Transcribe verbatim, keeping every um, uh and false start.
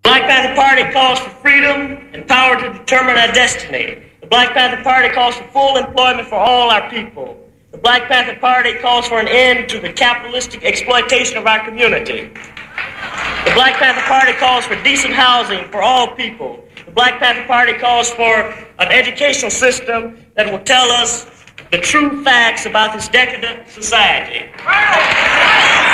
Black Panther Party calls for freedom and power to determine our destiny. The Black Panther Party calls for full employment for all our people. The Black Panther Party calls for an end to the capitalistic exploitation of our community. The Black Panther Party calls for decent housing for all people. The Black Panther Party calls for an educational system that will tell us the true facts about this decadent society.